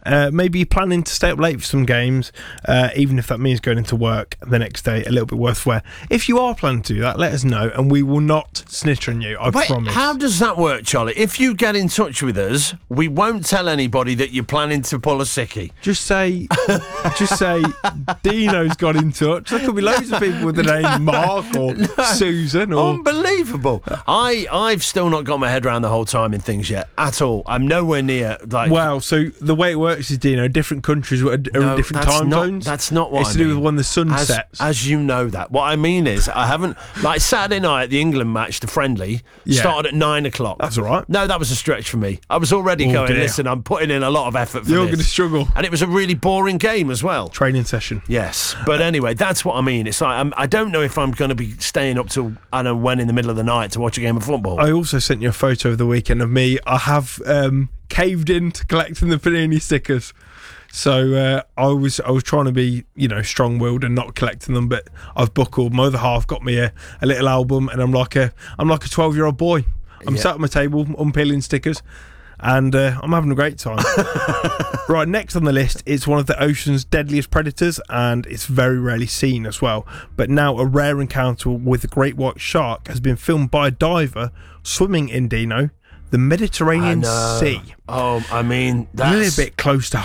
maybe you're planning to stay up late for some games, even if that means going into work the next day a little bit worse for wear. If you are planning to do that, let us know, and we will not snitch on you, I promise. How does that work, Charlie? If you get in touch with us, we won't tell anybody that you're planning to pull a sickie. Just say Dino's got in touch. There could be loads of people with the name Mark or Susan. Or Unbelievable. I've still not got my head around the whole timing things yet at all. I'm nowhere near. Well, so the way it works is, Dino, different countries are in different time zones. That's not what it's to do with when the sun sets. As you know that. What I mean is, I haven't, like Saturday night, the England match, the friendly, started at 9 o'clock. That's all right. No, that was a stretch for me. I was already going, listen, I'm putting in a lot of effort for You're this. going to struggle. And it was a really boring game as well. Training session. Yes. But anyway, that's what I mean. It's like, I don't know if I'm going to be staying up till, I don't know when, in the middle of the night to watch a game of football. I also sent you a photo of the weekend of me. I have caved into collecting the Panini stickers. So I was trying to be, strong-willed and not collecting them, but I've buckled. My other half got me a little album, and I'm like a 12-year-old boy. I'm sat at my table unpeeling stickers, and I'm having a great time. Right, next on the list is one of the ocean's deadliest predators, and it's very rarely seen as well. But now a rare encounter with a great white shark has been filmed by a diver swimming in, Dino, the Mediterranean Sea. Oh, I mean, that's a little bit close to